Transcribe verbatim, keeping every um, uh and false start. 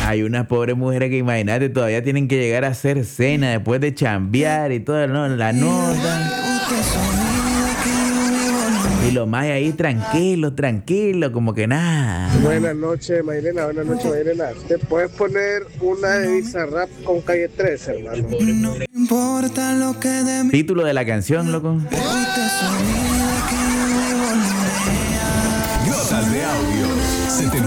Hay unas pobres mujeres que imagínate, todavía tienen que llegar a hacer cena después de chambear y todo, ¿no? La nota. Y lo más ahí tranquilo, tranquilo, como que nada. Buenas noches, Mayrena. Buenas noches, Mayrena. ¿Te puedes poner una de Bizarrap con Calle trece, hermano? No importa lo que de mí. Título de la canción, loco. Notas de audio.